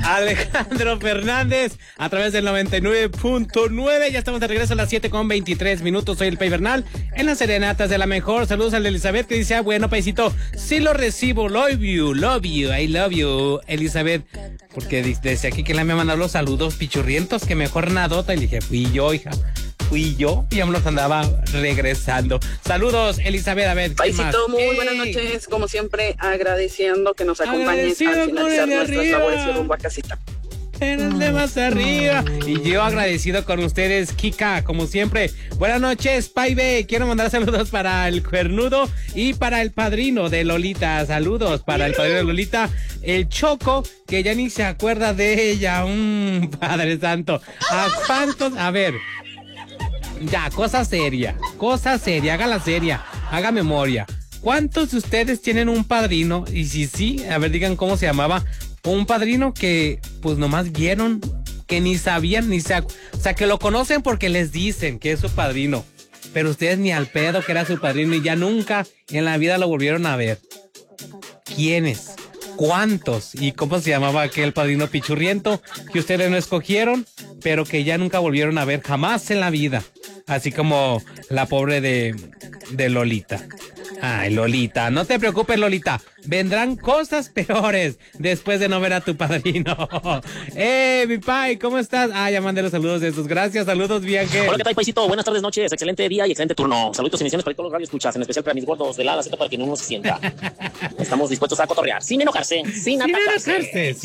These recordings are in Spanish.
Alejandro Fernández a través del 99.9. Ya estamos de regreso a las 7:23. Soy el Pay Bernal en las serenatas de la mejor. Saludos a la Elizabeth que dice, bueno, paisito, sí lo recibo, love you, I love you, Elizabeth. Porque desde aquí que la me mandó los saludos pichurrientos, que mejor nadota. Y le dije, fui yo, hija. Y ya me los andaba regresando. Saludos, Elizabeth, a ver. Paisito, muy buenas noches. Como siempre, agradeciendo que nos acompañes al finalizar nuestras labores y rumbo a casita. El de más arriba. Y yo agradecido con ustedes, Kika, como siempre. Buenas noches, Paibe. Quiero mandar saludos para el cuernudo y para el padrino de Lolita. Saludos para el padrino de Lolita, el Choco, que ya ni se acuerda de ella. Padre santo. ¿A cuántos? A ver. Ya, cosa seria, hágala seria, haga memoria. ¿Cuántos de ustedes tienen un padrino? Y si sí, a ver, digan cómo se llamaba. Un padrino que, pues, nomás vieron, que ni sabían, o sea, que lo conocen porque les dicen que es su padrino. Pero ustedes ni al pedo que era su padrino y ya nunca en la vida lo volvieron a ver. ¿Quiénes? ¿Cuántos? ¿Y cómo se llamaba aquel padrino pichurriento que ustedes no escogieron, pero que ya nunca volvieron a ver jamás en la vida? Así como la pobre de Lolita. Ay, Lolita, no te preocupes, Lolita. Vendrán cosas peores después de no ver a tu padrino. Mi pai, ¿cómo estás? Ya mandé los saludos de esos. Gracias, saludos, viaje. Hola, ¿qué tal, paisito? Buenas tardes, noches. Excelente día y excelente turno. Saludos y bendiciones para todos los radioescuchas, en especial para mis gordos de la Z para que no se sienta. Estamos dispuestos a cotorrear, sin enojarse, sin atacarse.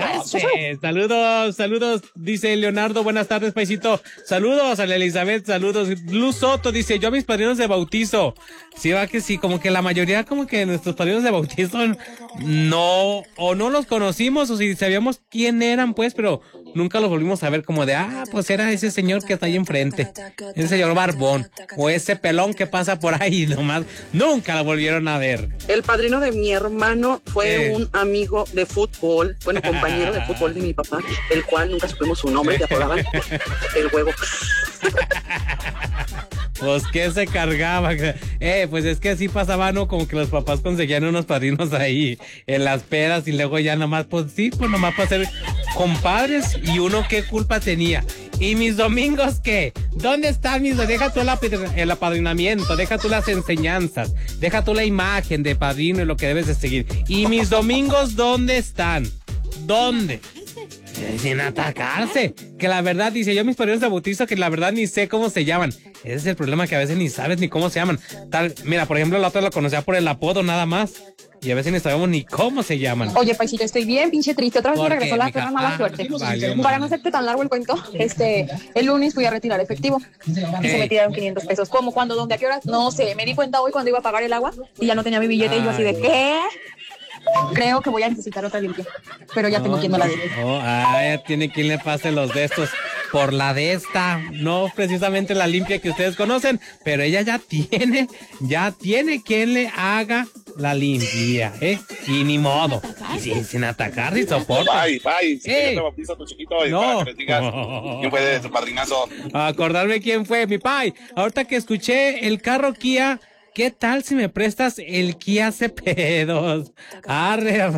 Saludos, dice Leonardo. Buenas tardes, paisito. Saludos a la Elizabeth, saludos. Luz Soto dice, yo a mis padrinos de bautizo. Sí, va que sí, como que la mayoría, como que nuestros padrinos de bautizo no los conocimos, o si sabíamos quién eran, pues, pero nunca los volvimos a ver, como de, pues era ese señor que está ahí enfrente, ese señor barbón, o ese pelón que pasa por ahí, nomás, nunca lo volvieron a ver. El padrino de mi hermano fue un amigo de fútbol, compañero de fútbol de mi papá, el cual nunca supimos su nombre, le apodaban el huevo. Pues que se cargaba, pues es que así pasaba, ¿no? Como que los papás conseguían unos padrinos ahí en las pedas y luego ya nomás, pues sí, pues nomás para ser compadres, y uno qué culpa tenía. ¿Y mis domingos qué? ¿Dónde están mis? Deja tú el apadrinamiento, deja tú las enseñanzas, deja tú la imagen de padrino y lo que debes de seguir. ¿Y mis domingos dónde están? ¿Dónde? Sin atacarse, que la verdad, dice, yo mis padrinos de bautizo que la verdad ni sé cómo se llaman. Ese es el problema, que a veces ni sabes ni cómo se llaman. Mira, por ejemplo, la otra lo conocía por el apodo nada más, y a veces ni sabemos ni cómo se llaman. Oye, paisito, estoy bien pinche triste, otra vez me regresó la perra mala suerte. Para no hacerte tan largo el cuento, el lunes fui a retirar efectivo y se me tiraron 500 pesos. ¿Cómo? ¿Cuándo? ¿Dónde? ¿A qué hora? No sé, me di cuenta hoy cuando iba a pagar el agua y ya no tenía mi billete. Y yo así de, ¿qué? Creo que voy a necesitar otra limpia, pero ya tengo quien me la dé. Ya tiene quien le pase los de estos por la de esta, no precisamente la limpia que ustedes conocen, pero ella ya tiene quien le haga la limpia, y ni modo, y sin atacar, sin soporta. Bye, si te bautizo a tu chiquito, para que les digas quién fue de tu padrinazo. Acordarme quién fue, mi pai. Ahorita que escuché el carro Kia, ¿qué tal si me prestas el Kia Cepedos? Arre,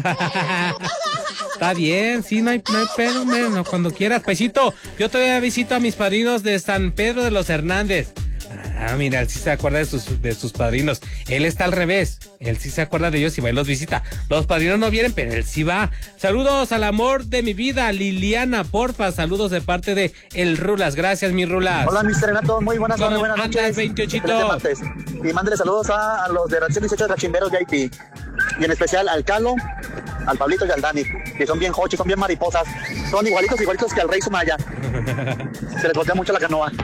está bien, sí, no hay pedo, no, cuando quieras, paisito. Yo todavía visito a mis padrinos de San Pedro de los Hernández. Mira, él sí se acuerda de sus padrinos. Él está al revés. Él sí se acuerda de ellos y va y los visita. Los padrinos no vienen, pero él sí va. Saludos al amor de mi vida, Liliana, porfa. Saludos de parte de El Rulas. Gracias, mi Rulas. Hola, Mr. Renato. Muy buenas tardes, buenas noches. ¿Cómo andas, 28? Y mándele saludos a los de Reacción 18 de Rachimberos VIP. Y en especial al Calo, al Pablito y al Dani, que son bien hochis, son bien mariposas. Son igualitos que al Rey Sumaya. Se les voltea mucho la canoa.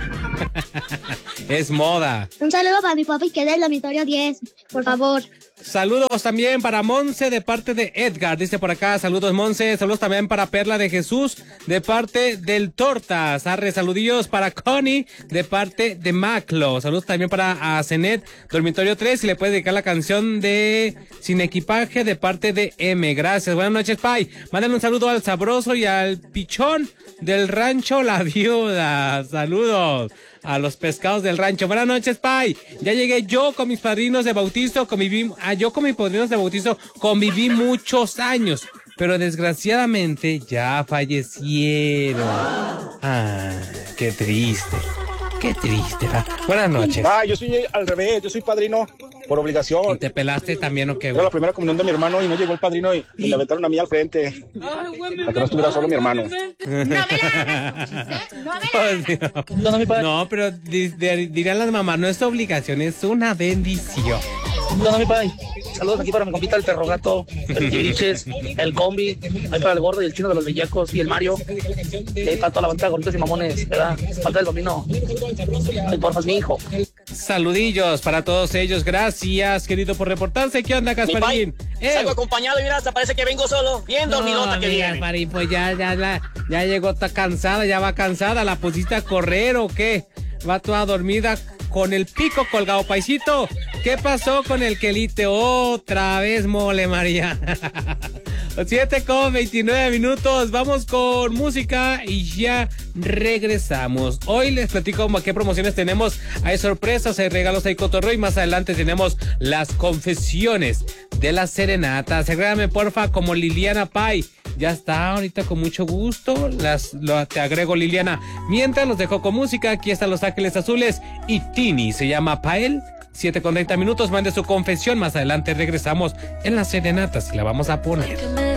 Es moda. Un saludo para mi papá y que dé el dormitorio 10, por favor. Saludos también para Monse de parte de Edgar, dice por acá, saludos Monse, saludos también para Perla de Jesús de parte del Tortas, saludillos para Connie de parte de Maclo, saludos también para Zenet, Dormitorio 3, y le puedes dedicar la canción de Sin Equipaje de parte de M, gracias, buenas noches, Pai, manden un saludo al Sabroso y al Pichón del Rancho La Viuda, saludos a los pescados del rancho. Buenas noches, Pai. Ya llegué yo con mis padrinos de bautizo, yo con mis padrinos de bautizo conviví muchos años. pero desgraciadamente ya fallecieron. Ah, qué triste. Qué triste, ¿va? Buenas noches. Yo soy al revés, yo soy padrino por obligación. ¿Y te pelaste también o qué? Era la primera comunión de mi hermano y no llegó el padrino y le aventaron a mí al frente. Para que no estuviera solo mi hermano. No, pero dirían las mamás, no es obligación, es una bendición. No, mi padre. Saludos aquí para mi compita el Perrogato, el Chiviches, el Combi, ahí para el Gordo y el Chino de los Bellacos y el Mario. Y ahí para toda la banda de gorditos y mamones, ¿verdad? Falta el domino. Ay, porfa, es mi hijo. Saludillos para todos ellos. Gracias, querido, por reportarse. ¿Qué onda, Gasparín? Salgo acompañado y mira, hasta parece que vengo solo. Bien dormidota que viene. Gasparín, pues ya llegó, está cansada, ya va cansada. ¿La pusiste a correr o qué? Va toda dormida con el pico colgado, paisito. ¿Qué pasó con el quelite? Otra vez mole, María. 7:29. Vamos con música y ya regresamos. Hoy les platico qué promociones tenemos. Hay sorpresas, hay regalos, hay cotorreo y más adelante tenemos las confesiones de la serenata. Agrégame porfa como Liliana Pai. Ya está, ahorita con mucho gusto. Te agrego, Liliana. Mientras los dejo con música, aquí están Los Ángeles Azules y Tini. Se llama Pael. 7:30. Mande su confesión. Más adelante regresamos en la serenata. Si la vamos a poner.